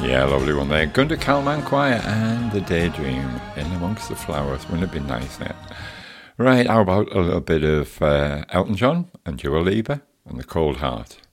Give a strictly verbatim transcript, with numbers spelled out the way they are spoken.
Yeah, lovely one there. Gunda Kalman Choir and The Daydream in Amongst the Flowers. Wouldn't it be nice there? Right, how about a little bit of uh, Elton John and Dua Lipa and The Cold Heart?